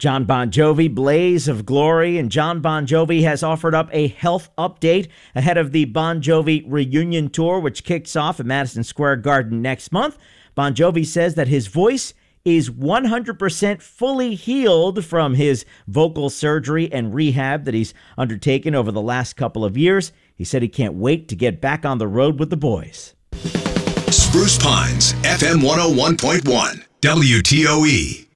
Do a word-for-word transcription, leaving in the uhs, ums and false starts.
Jon Bon Jovi, Blaze of Glory, and Jon Bon Jovi has offered up a health update ahead of the Bon Jovi reunion tour, which kicks off at Madison Square Garden next month. Bon Jovi says that his voice is one hundred percent fully healed from his vocal surgery and rehab that he's undertaken over the last couple of years. He said he can't wait to get back on the road with the boys. Spruce Pines, F M one oh one point one, W T O E.